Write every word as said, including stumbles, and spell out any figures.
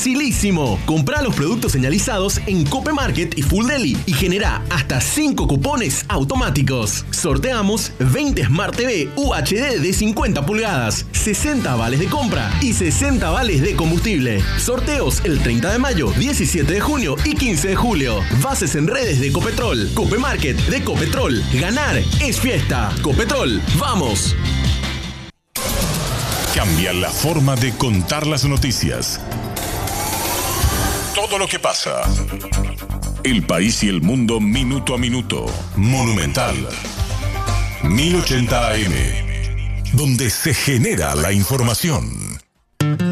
Facilísimo. Comprá los productos señalizados en Cope Market y Full Deli y genera hasta cinco cupones automáticos. Sorteamos veinte Smart T V U H D de cincuenta pulgadas, sesenta vales de compra y sesenta vales de combustible. Sorteos el treinta de mayo, diecisiete de junio y quince de julio. Bases en redes de Copetrol. Cope Market de Copetrol. Ganar es fiesta. Copetrol, ¡vamos! Cambia la forma de contar las noticias. Todo lo que pasa. El país y el mundo minuto a minuto. Monumental. mil ochenta A M. Donde se genera la información.